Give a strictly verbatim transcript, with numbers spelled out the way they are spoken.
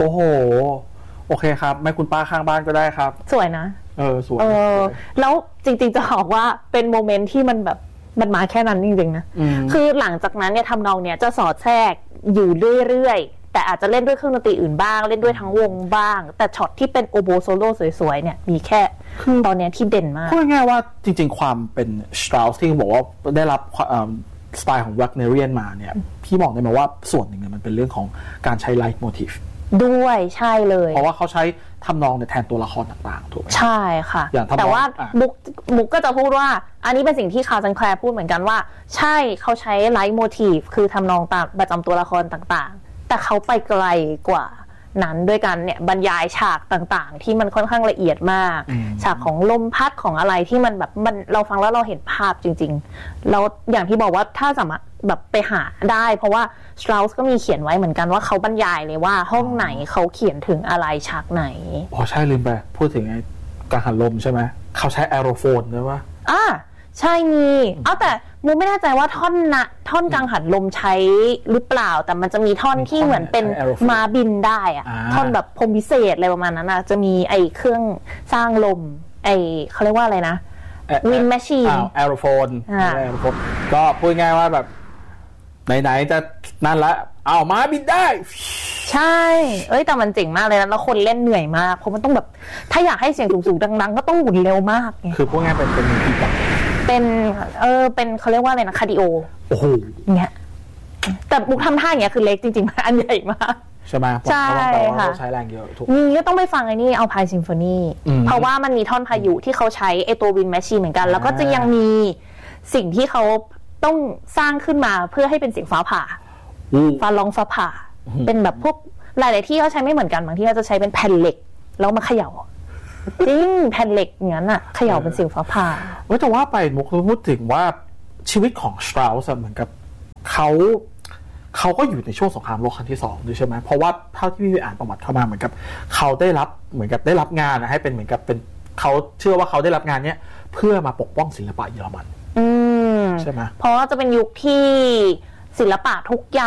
โอ้โหโอเคครับไม่คุณป้าข้างบ้านก็ได้ครับสวยนะเออสวยเออแล้วจริงๆจะบอกว่าเป็นโมเมนต์ที่มันแบบมันมาแค่นั้นจริงๆนะคือหลังจากนั้นเนี่ยทำนองเนี่ยจะสอดแทรกอยู่เรื่อยๆแต่อาจจะเล่นด้วยเครื่องดนตรีอื่นบ้างเล่นด้วยทั้งวงบ้างแต่ช็อตที่เป็นโอโบโซโล่สวยๆเนี่ยมีแค่ตอนนี้ที่เด่นมากพูดง่ายๆว่าจริงๆความเป็น Strauss ที่บอกว่าได้รับสไตล์ของ Wagnerian มาเนี่ยพี่บอกได้ไหมว่าส่วนหนึ่งเนี่ยมันเป็นเรื่องของการใช้ Leitmotiv ด้วยใช่เลยเพราะว่าเขาใช้ทำนองในแทนตัวละครต่างๆถูกไหมใช่ค่ะแต่ว่ามุกมุกก็จะพูดว่าอันนี้เป็นสิ่งที่คาร์ล ซันแคลร์พูดเหมือนกันว่าใช่เขาใช้ Leitmotiv คือทำนองตามประจำตัวละครต่างๆแต่เขาไปไกลกว่านั้นด้วยกันเนี่ยบรรยายฉากต่างๆที่มันค่อนข้างละเอียดมากฉากของลมพัดของอะไรที่มันแบบมันเราฟังแล้วเราเห็นภาพจริงๆแล้วอย่างที่บอกว่าถ้าสามารถแบบไปหาได้เพราะว่า Strauss ก็มีเขียนไว้เหมือนกันว่าเขาบรรยายเลยว่าห้องไหนเขาเขียนถึงอะไรฉากไหนอ๋อใช่ลืมไปพูดถึงไอ้กังหันลมใช่ไหมเขาใช้แอโรโฟนด้วยวะอ่าใช่มีเอาแต่มูไม่แน่ใจว่าท่อนนะท่อนกังหันลมใช้หรือเปล่าแต่มันจะมีท่อนที่เหมือนเป็นม้าบินได้อะท่อนแบบพรมพิเศษอะไรประมาณนั้นนะจะมีไอ้เครื่องสร้างลมไอ้เขาเรียกว่าอะไรนะวินแมชชีนแอโรโฟนก็พูดง่ายว่าแบบไหนๆจะนั่นละเอาม้าบินได้ใช่เอ้ยแต่มันเจ๋งมากเลยนะแล้วคนเล่นเหนื่อยมากเพราะมันต้องแบบถ้าอยากให้เสียงสูงๆดังๆก็ต้องหมุนเร็วมากคือพูดง่ายเป็นเป็นกีตาร์เป็นเออเป็นเขาเรียกว่าอะไรนะคาร์ดิโอโอ้โหเงี้ยแต่มุกทำท่าอย่างเงี้ยคือเล็กจริงๆอันใหญ่มากใช่ไหมใช่ค่ะใช้แรงเยอะถูกนี่ก็ต้องไปฟังไอ้นี่เอาพายซิมโฟนีเพราะว่ามันมีท่อนพายุที่เขาใช้ไอ้ตัววินแมชชีนเหมือนกันแล้วก็จะยังมีสิ่งที่เขาต้องสร้างขึ้นมาเพื่อให้เป็นเสียงฟ้าผ่าฟ้าร้องฟ้าผ่าเป็นแบบพวกหลายๆที่เขาใช้ไม่เหมือนกันบางที่เขาจะใช้เป็นแผ่นเหล็กแล้วมาเขย่าจริงแผ่นเหล็กอย่างนั้นอะเขย่าเป็นเสียงฟ้าผ่าว่าแต่ว่าไปมุกพูดถึงว่าชีวิตของสตราอุสเหมือนกับเขาเขาก็อยู่ในช่วงสงครามโลกครั้งที่สองด้วยใช่ไหมเพราะว่าเท่าที่พี่อ่านประวัติเข้ามาเหมือนกับเขาได้รับเหมือนกับได้รับงานนะให้เป็นเหมือนกับเป็นเขาเชื่อว่าเขาได้รับงานเนี้ยเพื่อมาปกป้องศิลปะเยอรมันใช่ไหมเพราะว่าจะเป็นยุคที่ศิลปะทุกอย่าง